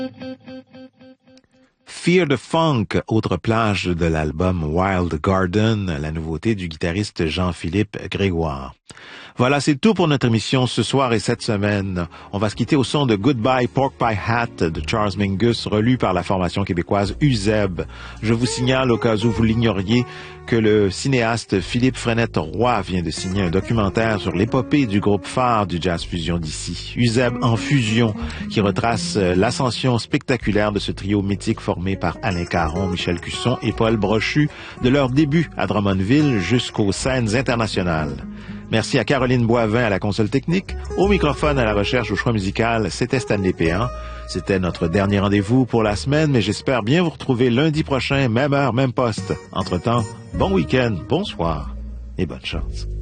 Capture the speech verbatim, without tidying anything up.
Fear the Funk, autre plage de l'album Wild Garden, la nouveauté du guitariste Jean-Philippe Grégoire. Voilà, c'est tout pour notre émission ce soir et cette semaine. On va se quitter au son de Goodbye Pork Pie Hat de Charles Mingus, relu par la formation québécoise U Z E B. Je vous signale, au cas où vous l'ignoriez, que le cinéaste Philippe Frenette-Roy vient de signer un documentaire sur l'épopée du groupe phare du jazz fusion d'ici, U Z E B en fusion, qui retrace l'ascension spectaculaire de ce trio mythique formé par Alain Caron, Michel Cusson et Paul Brochu, de leur début à Drummondville jusqu'aux scènes internationales. Merci à Caroline Boivin à la console technique, au microphone, à la recherche, au choix musical, c'était Stanley Péan. C'était notre dernier rendez-vous pour la semaine, mais j'espère bien vous retrouver lundi prochain, même heure, même poste. Entre-temps, bon week-end, bonsoir et bonne chance.